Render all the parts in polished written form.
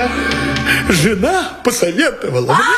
Жена посоветовала мне.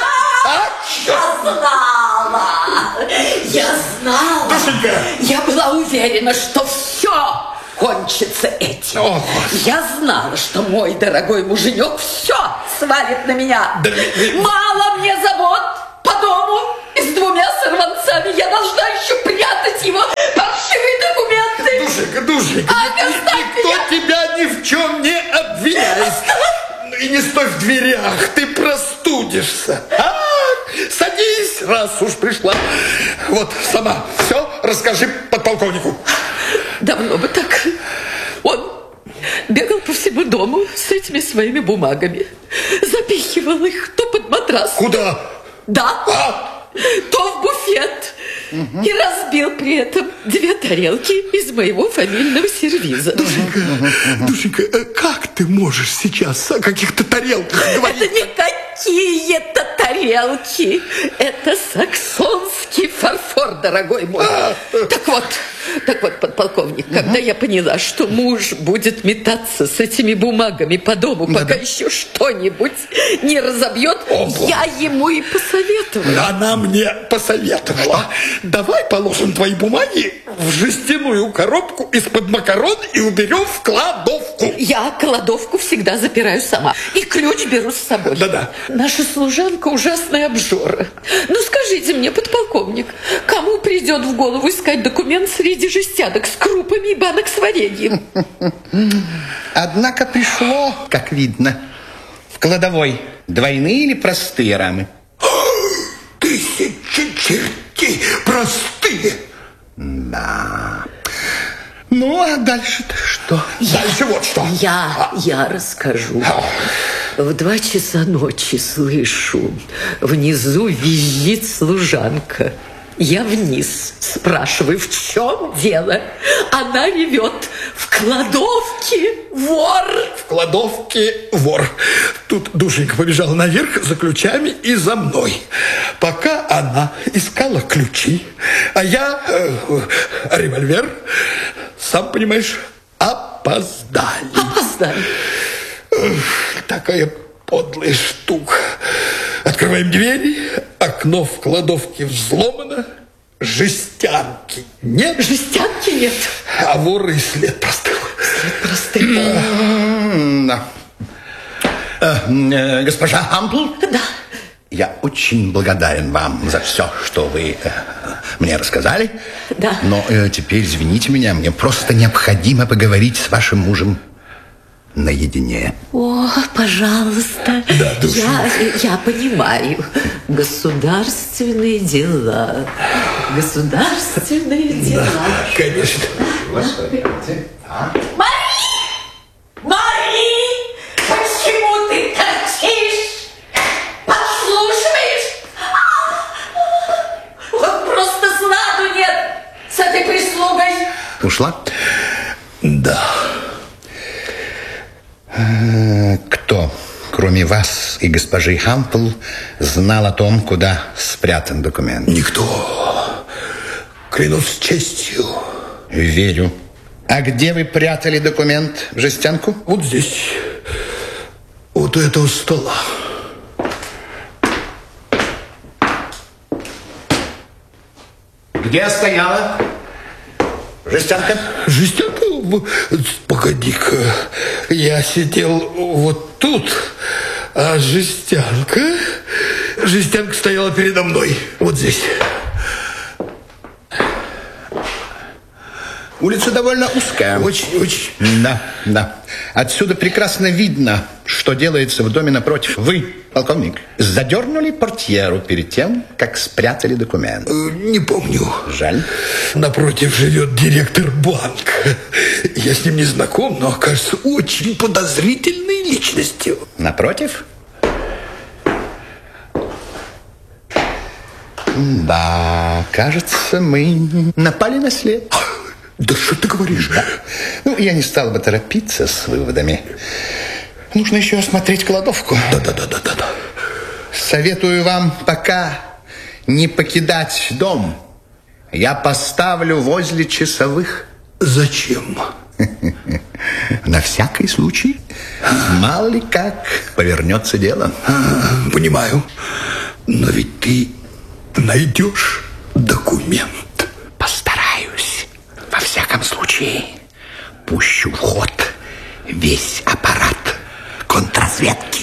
Я знала. Душенька! Я была уверена, что все кончится этим. О, я знала, что мой дорогой муженек все свалит на меня. Да, Мало мне забот по дому и с 2 сорванцами. Я должна еще прятать его паршивые документы. Душенька, никто тебя ни в чем не обвиняет. И не стой в дверях, ты простудишься. Садись, раз уж пришла. Вот сама все расскажи подполковнику. Давно бы так. Он бегал по всему дому с этими своими бумагами. Запихивал их то под матрас. Куда? Да. То в буфет. И разбил при этом 2 тарелки из моего фамильного сервиза. Душенька, как ты можешь сейчас о каких-то тарелках говорить? Это не какие-то тарелки. Это саксонский фарфор, дорогой мой. Так вот, подполковник, когда я поняла, что муж будет метаться с этими бумагами по дому, пока еще что-нибудь не разобьет, я ему и посоветовала. Она мне посоветовала. Давай положим твои бумаги в жестяную коробку из-под макарон и уберем в кладовку. Я кладовку всегда запираю сама. И ключ беру с собой. Да-да. Наша служанка ужасная обжора. Ну, скажите мне, подполковник, кому придет в голову искать документ среди жестянок с крупами и банок с вареньем? Однако пришло, как видно, в кладовой двойные или простые рамы? 1000 чертей простые. Да. Ну, а дальше-то что? Дальше вот что. Я расскажу. В 2 часа ночи слышу, внизу визжит служанка. Я вниз спрашиваю, в чем дело? Она ревет: в кладовке вор. В кладовке вор. Тут Душенька побежала наверх за ключами и за мной. Пока она искала ключи, а я револьвер, сам понимаешь, опоздали. Такая подлая штука. Открываем двери, окно в кладовке взломано, жестянки нет. Жестянки нет. А вора и след простыл. Да. Госпожа Ампл? Да. Я очень благодарен вам за все, что вы мне рассказали. Да. Но теперь, извините меня, мне просто необходимо поговорить с вашим мужем наедине. О, пожалуйста. Да, я понимаю. Государственные дела. Государственные дела. Да, конечно. Мари! Почему ты торчишь? Подслушиваешь? Вот просто сладу нет с этой прислугой. Ушла? Да. Кто, кроме вас и госпожи Хампл, знал о том, куда спрятан документ? Никто. Клянусь честью. Верю. А где вы прятали документ? В жестянку? Вот здесь. Вот у этого стола. Где стояла жестянка? Жестянка? Погоди-ка. Я сидел вот тут, а жестянка стояла передо мной. Вот здесь. Улица довольно узкая. Очень. Да. Отсюда прекрасно видно, что делается в доме напротив. Вы, полковник, задернули портьеру перед тем, как спрятали документ? Не помню. Жаль. Напротив живет директор банка. Я с ним не знаком, но кажется очень подозрительной личностью. Напротив? Да, кажется, мы напали на след. Да что ты говоришь? Да. Ну, я не стал бы торопиться с выводами. Нужно еще осмотреть кладовку. Да. Советую вам пока не покидать дом. Я поставлю возле часовых. Зачем? На всякий случай, мало ли как повернется дело. Понимаю. Но ведь ты найдешь документ. Постараюсь. Во всяком случае, пущу в ход весь аппарат контрразведки.